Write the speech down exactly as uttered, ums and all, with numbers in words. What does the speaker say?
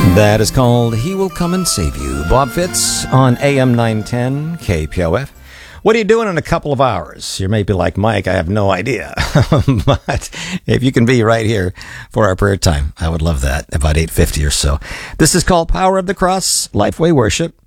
That is called He Will Come and Save You. Bob Fitz on A M nine ten K P O F. What are you doing in a couple of hours? You may be like, Mike, I have no idea. But if you can be right here for our prayer time, I would love that. About eight fifty or so. This is called Power of the Cross, Lifeway Worship.